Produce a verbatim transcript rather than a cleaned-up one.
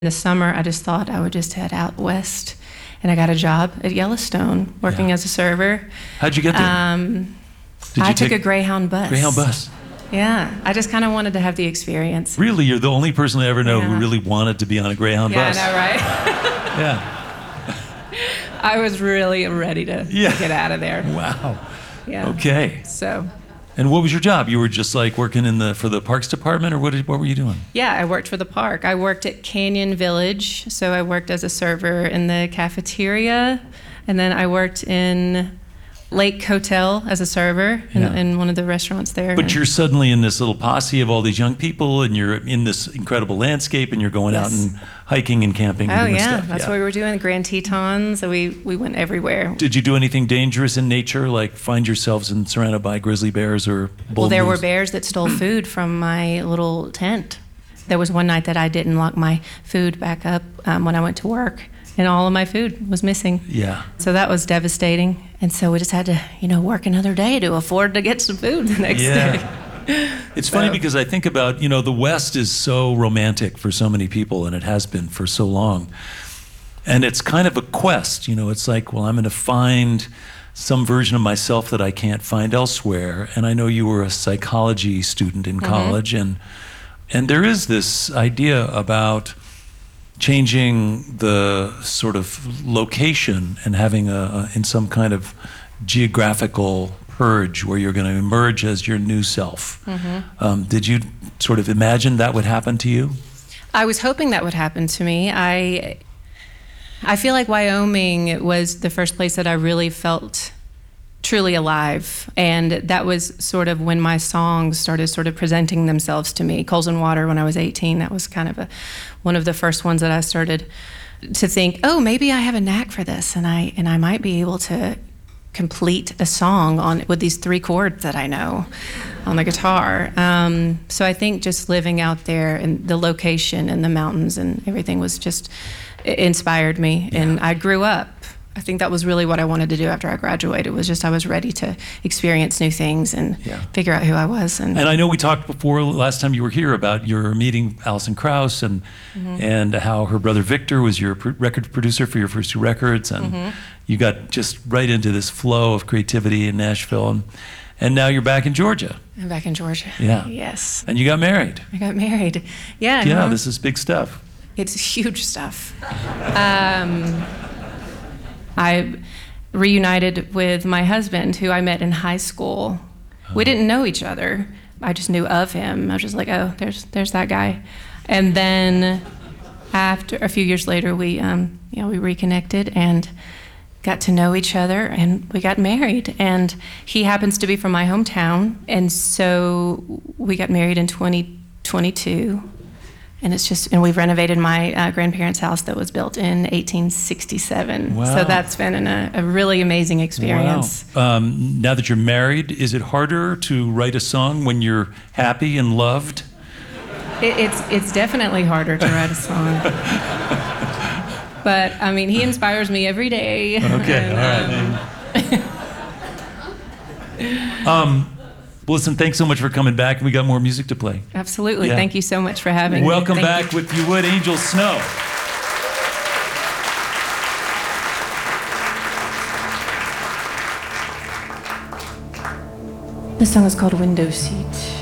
In the summer, I just thought I would just head out west, and I got a job at Yellowstone working Yeah. as a server. How'd you get there? Um, Did I you took take a Greyhound bus. Greyhound bus? Yeah, I just kind of wanted to have the experience. Really? You're the only person I ever know Yeah. who really wanted to be on a Greyhound Yeah, bus. I know, right? Yeah. I was really ready to, to Yeah. get out of there. Wow. Yeah. Okay. So, And what was your job? You were just like working in the for the parks department, or what? Did, what were you doing? yeah, I worked for the park. I worked at Canyon Village, so I worked as a server in the cafeteria, and then I worked in Lake Hotel as a server in, Yeah. in one of the restaurants there. But you're suddenly in this little posse of all these young people, and you're in this incredible landscape, and you're going out Yes. and hiking and camping. And Oh doing yeah, stuff. that's yeah. what we were doing. The Grand Tetons. So we we went everywhere. Did you do anything dangerous in nature, like find yourselves in, surrounded by grizzly bears or bull Well, there were moose? bears that stole food from my little tent. There was one night that I didn't lock my food back up um, when I went to work, and all of my food was missing. Yeah. So that was devastating. And so we just had to, you know, work another day to afford to get some food the next Yeah. day. It's funny So- because I think about, you know, the West is so romantic for so many people, and it has been for so long. And it's kind of a quest, you know, it's like, well, I'm going to find some version of myself that I can't find elsewhere. And I know you were a psychology student in college, and and there is this idea about changing the sort of location and having a, a in some kind of geographical purge where you're going to emerge as your new self. Um, did you sort of imagine that would happen to you? I was hoping that would happen to me. I I feel like Wyoming was the first place that I really felt truly alive, and that was sort of when my songs started sort of presenting themselves to me. Coals and Water, when I was eighteen, that was kind of a one of the first ones that I started to think, oh, maybe I have a knack for this, and I and I might be able to complete a song on with these three chords that I know on the guitar. Um, so I think just living out there and the location and the mountains and everything was just it inspired me. And I grew up. I think that was really what I wanted to do after I graduated, was just I was ready to experience new things and Yeah. figure out who I was. And, And I know we talked before last time you were here about your meeting Alison Krauss and and how her brother Victor was your pr- record producer for your first two records, and you got just right into this flow of creativity in Nashville, and and now you're back in Georgia, I'm back in Georgia. Yeah. Yes. and you got married. I got married. Yeah. Yeah, huh? this is big stuff. It's huge stuff. Um, I reunited with my husband, who I met in high school. We didn't know each other. I just knew of him. I was just like, oh, there's there's that guy. And then after a few years later, we um, you know we reconnected and got to know each other, and we got married. And he happens to be from my hometown, and so we got married in twenty twenty-two. And it's just, and we've renovated my uh, grandparents' house that was built in eighteen sixty-seven. Wow. So that's been an, a, a really amazing experience. Wow. Um, now that you're married, is it harder to write a song when you're happy and loved? It, it's it's definitely harder to write a song. But I mean, he inspires me every day. Okay, And, all right. Um, um, well, listen, thanks so much for coming back. We got more music to play. Absolutely. Yeah. Thank you so much for having Welcome me. Thank back with You Would, Angel Snow. you. This song is called Window Seat.